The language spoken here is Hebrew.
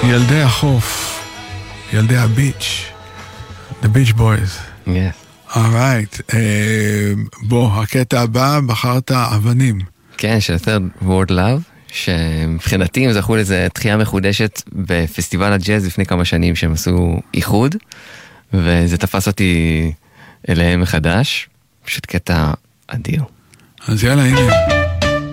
ילדי החוף, ילדי הביץ', The Beach Boys. Yes. Alright, בוא, הקטע הבא, בחרת אבנים. כן, של Third World Love, שמבחינתי הם זכו לזה תחייה מחודשת בפסטיבל הג'אז לפני כמה שנים שהם עשו איחוד, וזה תפס אותי אליהם מחדש, פשוט קטע אדיר. אז יאללה, הנה.